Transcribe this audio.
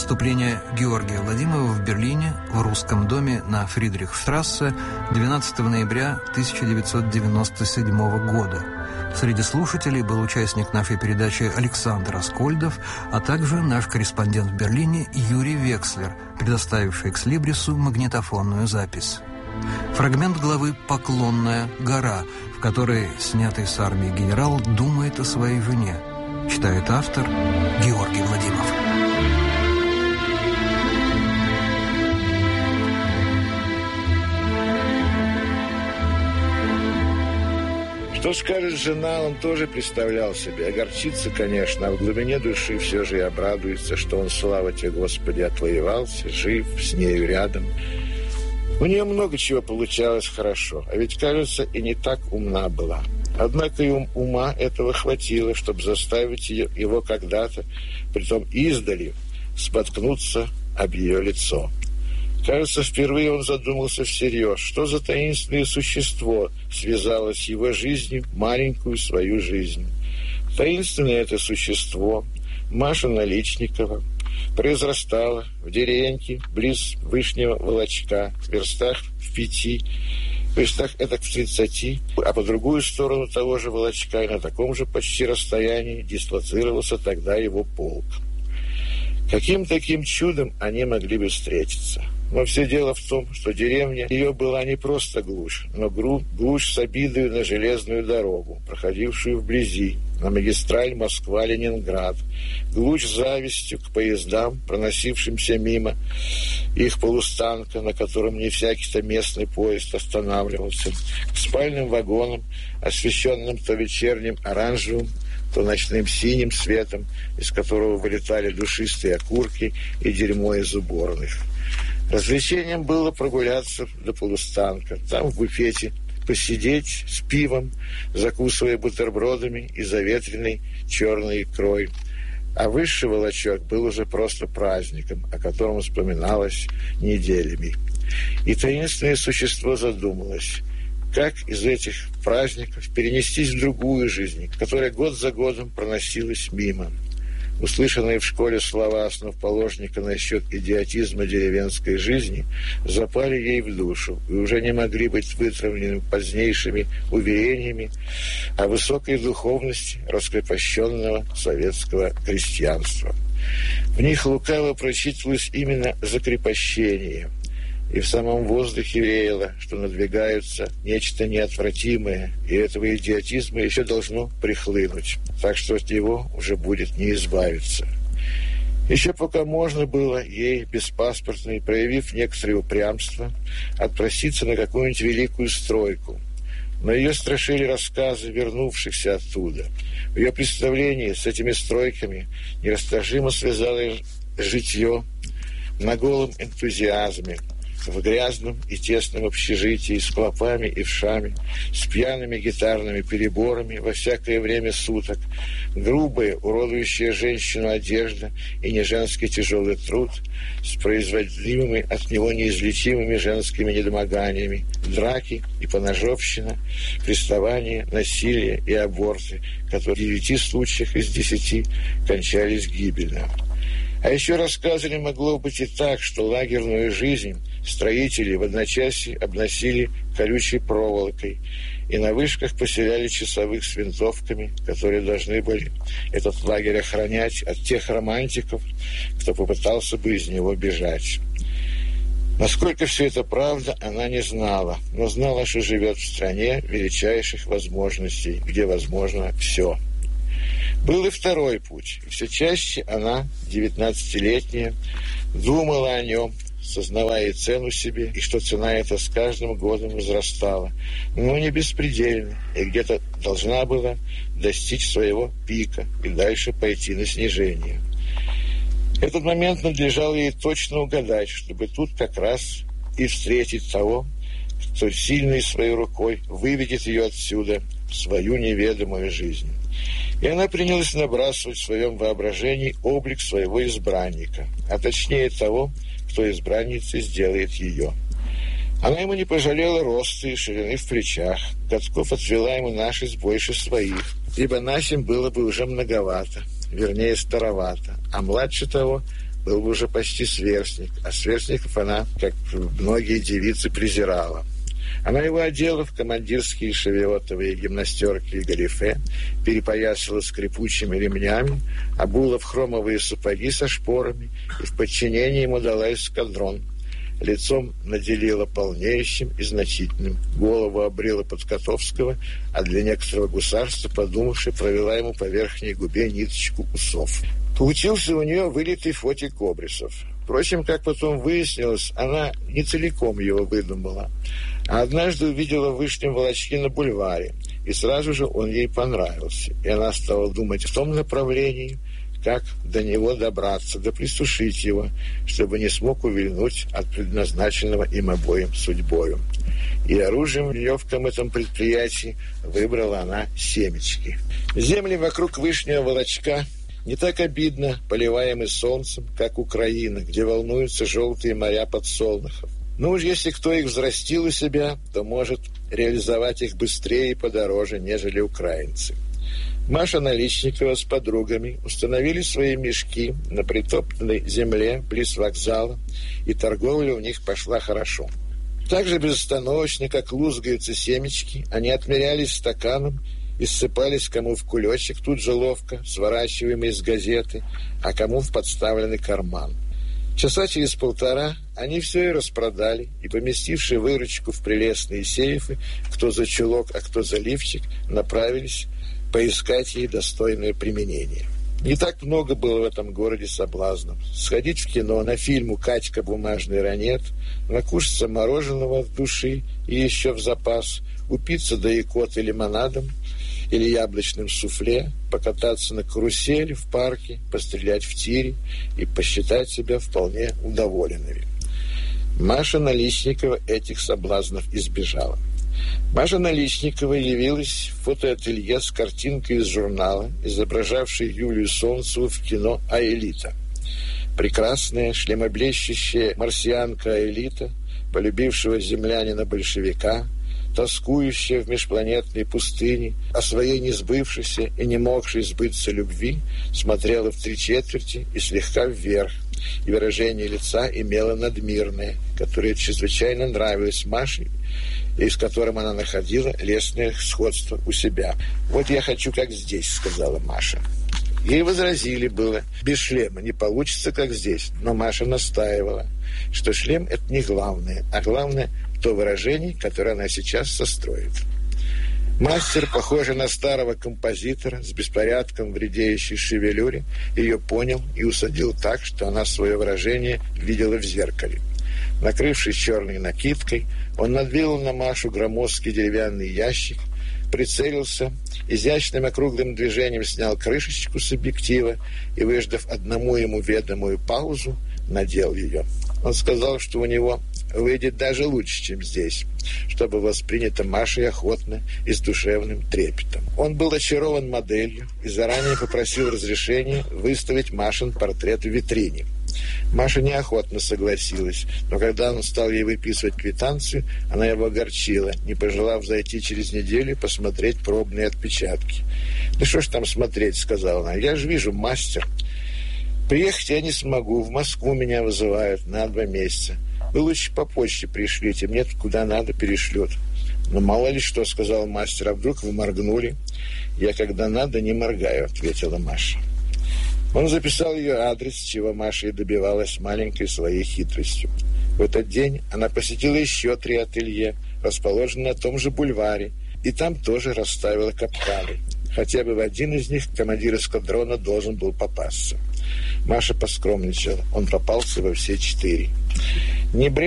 Выступление Георгия Владимирова в Берлине в Русском доме на Фридрихштрассе 12 ноября 1997 года. Среди слушателей был участник нашей передачи Александр Аскольдов, а также наш корреспондент в Берлине Юрий Векслер, предоставивший экслибрису магнитофонную запись. Фрагмент главы «Поклонная гора», в которой снятый с армии генерал думает о своей жене. Читает автор Георгий Владимиров. Что скажет жена, он тоже представлял себе. Огорчится, конечно, а в глубине души все же и обрадуется, что он, слава тебе, Господи, отвоевался, жив, с нею рядом. У нее много чего получалось хорошо, а ведь, кажется, и не так умна была. Однако и ума этого хватило, чтобы заставить его когда-то, притом издали, споткнуться об ее лицо. Кажется, впервые он задумался всерьез, что за таинственное существо связало с его жизнью маленькую свою жизнь. Таинственное это существо, Маша Наличникова, произрастала в деревеньке близ Вышнего Волочка, в верстах в 5, в верстах этак в 30, а по другую сторону того же Волочка и на таком же почти расстоянии дислоцировался тогда его полк. Каким таким чудом они могли бы встретиться? Но все дело в том, что деревня ее была не просто глушь, но глушь с обидою на железную дорогу, проходившую вблизи, на магистраль Москва-Ленинград, глушь с завистью к поездам, проносившимся мимо их полустанка, на котором не всякий-то местный поезд останавливался, к спальным вагонам, освещенным то вечерним оранжевым, то ночным синим светом, из которого вылетали душистые окурки и дерьмо из уборных. Развлечением было прогуляться до полустанка, там в буфете посидеть с пивом, закусывая бутербродами и заветренной черной икрой. А Высший Волочок был уже просто праздником, о котором вспоминалось неделями. И таинственное существо задумалось, как из этих праздников перенестись в другую жизнь, которая год за годом проносилась мимо. Услышанные в школе слова основоположника насчет идиотизма деревенской жизни запали ей в душу и уже не могли быть вытравлены позднейшими уверениями о высокой духовности раскрепощенного советского крестьянства. В них лукаво прочитывалось именно закрепощение, и в самом воздухе веяло, что надвигается нечто неотвратимое, и этого идиотизма еще должно прихлынуть, так что от него уже будет не избавиться. Еще пока можно было ей, беспаспортной, проявив некоторое упрямство, отпроситься на какую-нибудь великую стройку. Но ее страшили рассказы вернувшихся оттуда. В ее представлении с этими стройками нерасторжимо связалось житье на голом энтузиазме, в грязном и тесном общежитии с клопами и вшами, с пьяными гитарными переборами во всякое время суток, грубая, уродующая женщину одежда и неженский тяжелый труд с производимыми от него неизлечимыми женскими недомоганиями, драки и поножовщина, приставания, насилие и аборты, которые в 9 случаях из 10 кончались гибельно. А еще рассказывали, могло быть и так, что лагерную жизнь строители в одночасье обносили колючей проволокой и на вышках поселяли часовых с винтовками, которые должны были этот лагерь охранять от тех романтиков, кто попытался бы из него бежать. Насколько все это правда, она не знала, но знала, что живет в стране величайших возможностей, где возможно все. Был и второй путь, и все чаще она, 19-летняя, думала о нем, сознавая цену себе, и что цена эта с каждым годом возрастала, но не беспредельно, и где-то должна была достичь своего пика и дальше пойти на снижение. Этот момент надлежало ей точно угадать, чтобы тут как раз и встретить того, кто сильной своей рукой выведет ее отсюда в свою неведомую жизнь. И она принялась набрасывать в своем воображении облик своего избранника, а точнее того, кто избранницей сделает ее. Она ему не пожалела роста и ширины в плечах, годков отвела ему нашесть больше своих, ибо нашим было бы уже многовато, вернее старовато, а младше того был бы уже почти сверстник, а сверстников она, как многие девицы, презирала. Она его одела в командирские шевиотовые гимнастерки и галифе, перепоясала скрипучими ремнями, обула в хромовые сапоги со шпорами и в подчинение ему дала эскадрон. Лицом наделила полнеющим и значительным, голову обрила под Котовского, а для некоторого гусарства, подумавши, провела ему по верхней губе ниточку усов. Получился у нее вылитый Фотик Обрисов. Впрочем, как потом выяснилось, она не целиком его выдумала, а однажды увидела в Вышнем Волочке на бульваре, и сразу же он ей понравился, и она стала думать в том направлении, как до него добраться, да присушить его, чтобы не смог увильнуть от предназначенного им обоим судьбою. И оружием в нелегком этом предприятии выбрала она семечки. Земли вокруг Вышнего Волочка не так обидно поливаемы солнцем, как Украина, где волнуются желтые моря подсолнухов. Но уж если кто их взрастил у себя, то может реализовать их быстрее и подороже, нежели украинцы. Маша Наличникова с подругами установили свои мешки на притоптанной земле близ вокзала, и торговля у них пошла хорошо. Так же безостановочно, как лузгаются семечки, они отмерялись стаканом и ссыпались кому в кулечек, тут же ловко, сворачиваемый из газеты, а кому в подставленный карман. Часа через полтора они все и распродали, и, поместивши выручку в прелестные сейфы, кто за чулок, а кто за лифчик, направились поискать ей достойное применение. Не так много было в этом городе соблазнов. Сходить в кино, на фильм «Катька. Бумажный ранет», накушаться мороженого от души и еще в запас, упиться до икоты лимонадом или яблочным суфле, покататься на карусели в парке, пострелять в тире и посчитать себя вполне удоволенными. Маша Наличникова этих соблазнов избежала. Маша Наличникова явилась в фотоателье с картинкой из журнала, изображавшей Юлию Солнцеву в кино «Аэлита». Прекрасная, шлемоблещущая марсианка Аэлита, полюбившего землянина-большевика, тоскующая в межпланетной пустыне, о своей несбывшейся и не могшей сбыться любви, смотрела в 3/4 и слегка вверх, и выражение лица имело надмирное, которое чрезвычайно нравилось Маше, и с которым она находила лестное сходство у себя. «Вот я хочу, как здесь», — сказала Маша. Ей возразили было: без шлема не получится, как здесь. Но Маша настаивала, что шлем — это не главное, а главное — то выражение, которое она сейчас состроит. Мастер, похожий на старого композитора с беспорядком в редеющей шевелюре, ее понял и усадил так, что она свое выражение видела в зеркале. Накрывшись черной накидкой, он надвинул на Машу громоздкий деревянный ящик, прицелился, изящным округлым движением снял крышечку с объектива и, выждав одному ему ведомую паузу, надел ее. Он сказал, что у него выйдет даже лучше, чем здесь, чтобы воспринято Машей охотно и с душевным трепетом. Он был очарован моделью и заранее попросил разрешения выставить Машин портрет в витрине. Маша неохотно согласилась, но когда он стал ей выписывать квитанцию, она его огорчила, не пожелав зайти через неделю посмотреть пробные отпечатки. «Да что ж там смотреть», — сказала она, — «я же вижу, мастер. Приехать я не смогу, в Москву меня вызывают на 2 месяца. Вы лучше по почте пришлите, мне куда надо перешлют». «Ну, мало ли что», — сказал мастер, — «а вдруг вы моргнули?» «Я когда надо не моргаю», — ответила Маша. Он записал ее адрес, чего Маша и добивалась маленькой своей хитростью. В этот день она посетила еще 3 ателье, расположенные на том же бульваре, и там тоже расставила капканы. Хотя бы в один из них командир эскадрона должен был попасться. Маша поскромничала, он попался во все 4.